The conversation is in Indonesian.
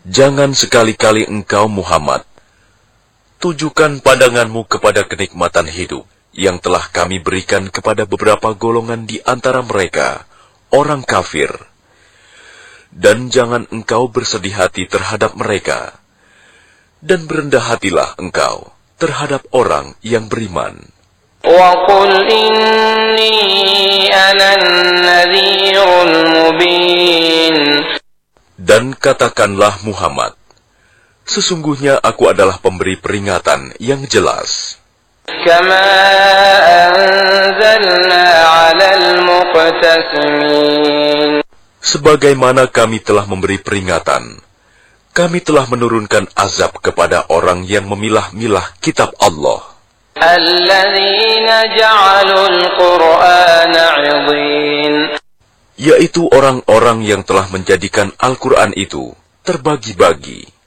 Jangan sekali-kali engkau Muhammad tujukan pandanganmu kepada kenikmatan hidup yang telah kami berikan kepada beberapa golongan di antara mereka, orang kafir. Dan jangan engkau bersedih hati terhadap mereka, dan berendah hatilah engkau terhadap orang yang beriman. وَقُلْ إِنِّي أَنَا النَّذِيرُ الْمُبِينُ. Dan katakanlah Muhammad, sesungguhnya aku adalah pemberi peringatan yang jelas. كَمَا أَنزَلْنَا عَلَى الْمُقْتَسِمِينَ. Sebagaimana kami telah memberi peringatan, kami telah menurunkan azab kepada orang yang memilah-milah kitab Allah. الَّذِينَ جَعَلُوا الْقُرْآنَ عِضِينَ. Yaitu orang-orang yang telah menjadikan Al-Quran itu terbagi-bagi.